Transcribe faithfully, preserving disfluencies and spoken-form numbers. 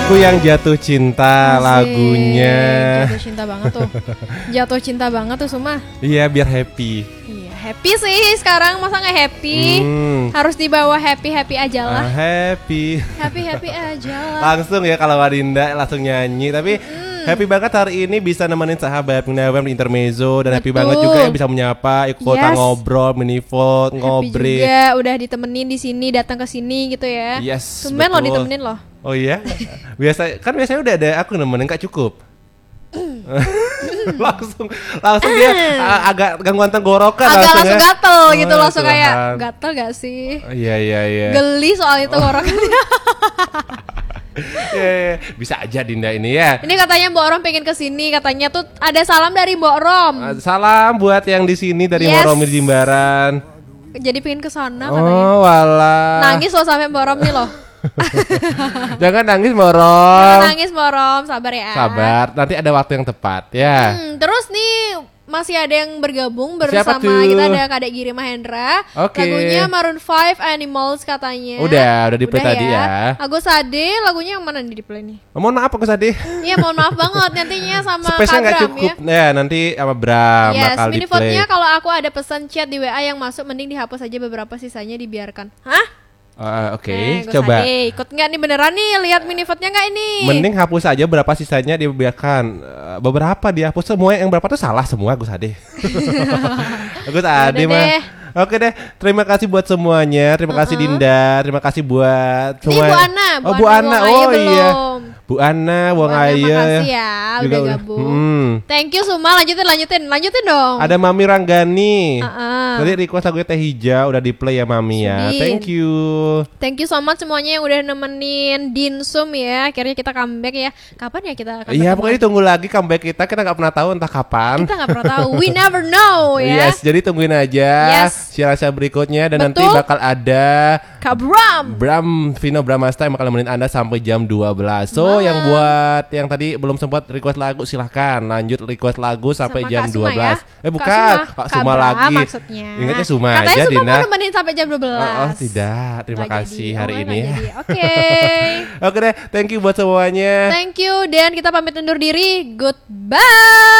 Aku yang jatuh cinta. Asik, lagunya. Jatuh cinta banget tuh. Jatuh cinta banget tuh Suma. Iya biar happy. Iya happy sih sekarang, masa nggak happy? Hmm. Harus dibawa happy happy aja lah. Uh, happy. Happy happy aja lah. Langsung ya kalau Wadinda langsung nyanyi. Tapi hmm. happy banget hari ini bisa nemenin sahabat Gunawan di Intermezzo. Dan Betul. happy banget juga yang bisa menyapa, ikutan yes. ngobrol, mini-vote, ngobrol. Juga udah ditemenin di sini, datang ke sini gitu ya. Yes. Tumben lo ditemenin loh. Oh iya, biasa kan biasanya udah ada aku nemenin Kak cukup. langsung langsung dia uh, agak gangguan tenggorokan, agak langsung, langsung ya. gatel gitu, oh, langsung Tuhan. Kayak gatel gak sih? Oh, iya iya iya. Geli soal itu tenggorokannya. yeah, yeah. Bisa aja Dinda ini ya. Ini katanya Mbak Rom pengen kesini, katanya tuh ada salam dari Mbak Rom. Uh, salam buat yang di sini dari yes. Mbak Rom di Jimbaran. Jadi pengen kesana katanya. Oh walah. Nangis loh sampai Mbak Rom nih loh. Jangan nangis Morom. Jangan nangis Morom, sabar ya. Sabar, nanti ada waktu yang tepat ya. Hmm, terus nih masih ada yang bergabung bersama kita, ada Kadek Giri Mahendra. Okay. Lagunya Maroon five Animals katanya. Udah, udah di play tadi ya. ya. Agus Ade, lagunya yang mana nih di play nih? Oh, mohon maaf Agus Ade. Iya, mohon maaf banget nantinya sama Spesial Kak Bram cukup. ya. Ya, nanti sama Bram yes, bakal di play. Minivote-nya kalau aku ada pesan chat di W A yang masuk mending dihapus aja, beberapa sisanya dibiarkan. Hah? Uh, Oke, okay. eh, coba. Ade, ikut nggak nih beneran nih? Lihat minivote-nya nggak ini? Mending hapus aja, berapa sisanya dibiarkan. Uh, beberapa dihapus, semua yang berapa tuh salah semua Gus Ade. Gus Ade mah. Oke deh, terima kasih buat semuanya. Terima uh-huh. kasih Dinda, terima kasih buat semua. Ini Bu Ana, Bu oh Bu Ana, Ana. oh belum. iya. Bu Ana, Wong Aya. Makasih ya, udah gabung. Hmm. Thank you Suma, lanjutin, lanjutin, lanjutin dong. Ada Mami Ranggani. Uh-uh. Tadi request lagu Teh Hijau udah di play ya Mami ya. Sudin. Thank you. Thank you so much semuanya yang udah nemenin Dinsum ya. Akhirnya kita comeback ya. Kapan ya kita comeback? Iya, pokoknya tunggu lagi comeback kita. Kita nggak pernah tahu entah kapan. Kita nggak pernah tahu. We never know ya. Yes, jadi tungguin aja. Yes. Siaran berikutnya dan Betul. nanti bakal ada Kak Bram. Bram Vino Bramasta yang bakal nemenin Anda sampai jam dua belas. So, Ma. yang buat yang tadi belum sempat request lagu silahkan lanjut request lagu sampai Sama jam Kak dua belas. Suma ya? Eh bukan, Kak Suma, Kak Suma lagi. Maksudnya. Ingatnya Suma Katanya aja Suma Dina. mau nemenin sampai jam dua belas. Oh, oh tidak, terima Gak kasih jadi. hari oh, ini. Oke. Okay. Oke deh, thank you buat semuanya. Thank you dan kita pamit undur diri. Goodbye.